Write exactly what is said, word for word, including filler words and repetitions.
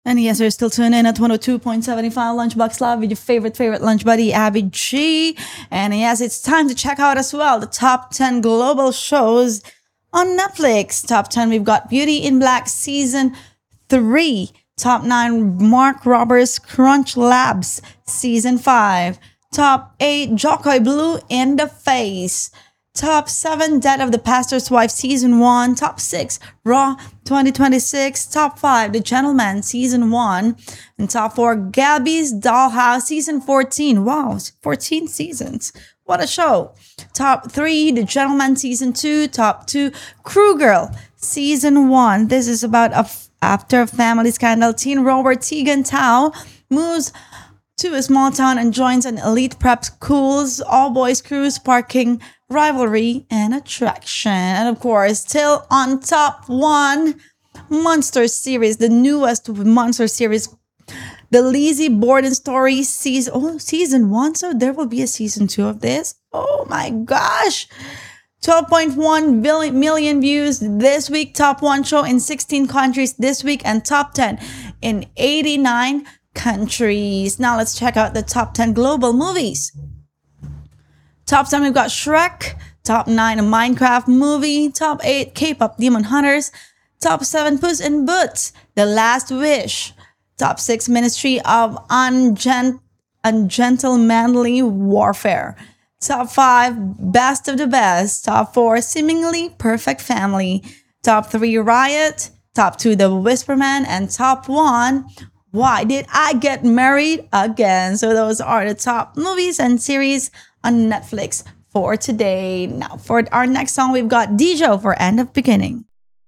And yes, you're still tuned in at one oh two point seven five Lunchbox Live with your favorite, favorite lunch buddy, Abby G. And yes, it's time to check out as well the top ten global shows on Netflix. Top ten, we've got Beauty in Black Season three. Top nine, Mark Roberts Crunch Labs Season five. Top eight, Jokoy Blue in the Face. Top seven, Death of the Pastor's Wife Season one. Top six, Raw twenty twenty-six. Top five, The Gentleman Season one. And top four, Gabby's Dollhouse Season fourteen. Wow, fourteen seasons. What a show. Top three, The Gentleman Season two. Top two, Crew Girl Season one. This is about a f- after a family scandal, teen Robert Tegan Tao moves to a small town and joins an elite prep school's all-boys crew, sparking rivalry and attraction. And of course, still on top one, Monster series, the newest Monster series, the Lizzie Borden story season, oh, season one. So there will be a season two of this. Oh my gosh. twelve point one million views this week. Top one show in sixteen countries this week and top ten in eighty-nine countries. Now let's check out the top ten global movies. Top ten, we've got Shrek. Top nine, a Minecraft movie. Top eight, K-pop Demon Hunters. Top seven, Puss in Boots, The Last Wish. Top six, Ministry of Ungent- Ungentlemanly Warfare. Top five, Best of the Best. Top four, Seemingly Perfect Family. Top three, Riot. Top two, The Whisperman. And top one, Why Did I Get Married Again? So those are the top movies and series on Netflix for today. Now, for our next song, we've got Dijo for End of Beginning.